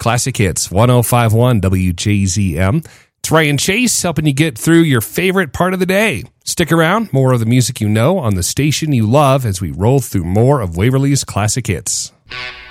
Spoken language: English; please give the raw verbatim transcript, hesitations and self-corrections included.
Classic Hits, one oh five point one W J Z M. It's Ryan Chase helping you get through your favorite part of the day. Stick around, more of the music you know on the station you love as we roll through more of Waverly's Classic Hits.